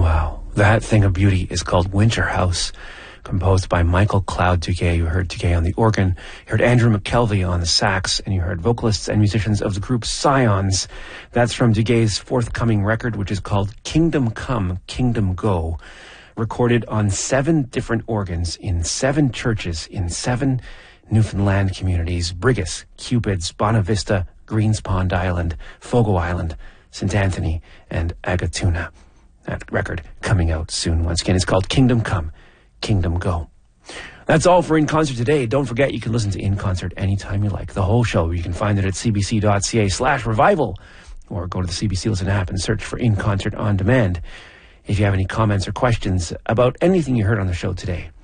Wow. That thing of beauty is called Winter House, composed by Michael Cloud Duguay. You heard Duguay on the organ, you heard Andrew McKelvey on the sax, and you heard vocalists and musicians of the group Scions. That's from Duguay's forthcoming record, which is called Kingdom Come, Kingdom Go, recorded on 7 different organs in 7 churches in 7 Newfoundland communities: Brigus, Cupids, Bonavista, Greens Pond Island, Fogo Island, St. Anthony, and Agatuna. That record coming out soon. Once again, it's called Kingdom Come, Kingdom Go. That's all for In Concert today. Don't forget, you can listen to In Concert anytime you like. The whole show, you can find it at cbc.ca/revival, or go to the CBC Listen app and search for In Concert On Demand. If you have any comments or questions about anything you heard on the show today,